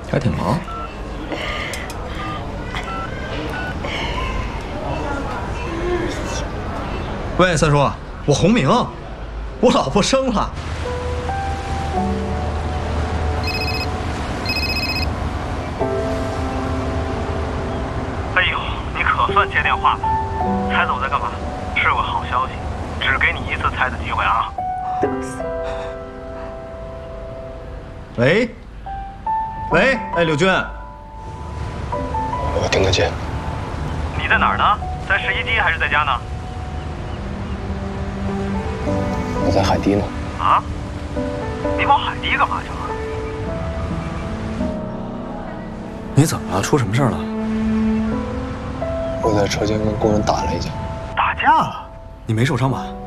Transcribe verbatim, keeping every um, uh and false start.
还挺忙。喂，三叔，我洪明，我老婆生了。 哎呦，你可算接电话了。猜猜我在干嘛？是个好消息，只给你一次猜的机会啊。 嘚瑟。 喂，喂，哎，柳军， 我听得见。 你在哪儿呢？在试衣机还是在家呢？ 我在海堤呢。 啊？你跑海堤干嘛去了？ 你怎么了？出什么事了？ 我在车间跟工人打了一架。 打架了？ 你没受伤吧？